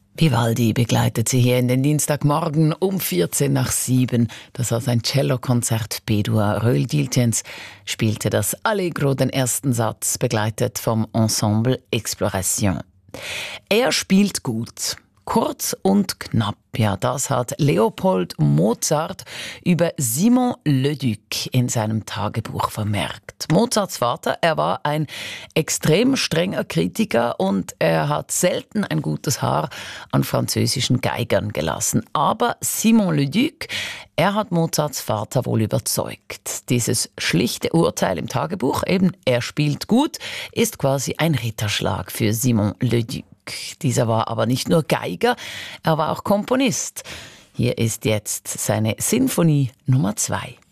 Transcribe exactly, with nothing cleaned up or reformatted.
Vivaldi begleitet Sie hier in den Dienstagmorgen um vierzehn nach sieben. Das war sein Cellokonzert B-Dur. Röhl Diltjens spielte das Allegro, den ersten Satz, begleitet vom Ensemble Exploration. Er spielt gut. Kurz und knapp, ja, das hat Leopold Mozart über Simon Leduc in seinem Tagebuch vermerkt. Mozarts Vater, er war ein extrem strenger Kritiker und er hat selten ein gutes Haar an französischen Geigern gelassen. Aber Simon Leduc, er hat Mozarts Vater wohl überzeugt. Dieses schlichte Urteil im Tagebuch, eben er spielt gut, ist quasi ein Ritterschlag für Simon Leduc. Dieser war aber nicht nur Geiger, er war auch Komponist. Hier ist jetzt seine Sinfonie Nummer zwei.